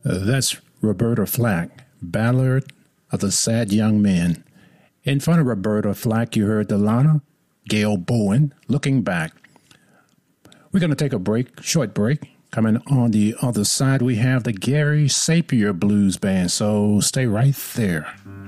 That's Roberta Flack, Ballad of the Sad Young Man. In front of Roberta Flack, you heard Delana, Gail Bowen, Looking Back. We're going to take a break, short break. Coming on the other side, we have the Gary Sapir Blues Band, so stay right there.